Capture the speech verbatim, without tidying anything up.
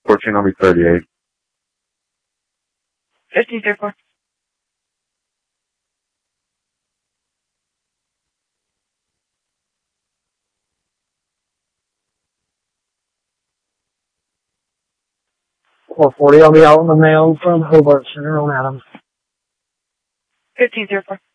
fourteen, I'll be thirty-eight. fifteen zero four. four forty, I'll be out in the mail from Hobart Center on Adams. fifteen zero four.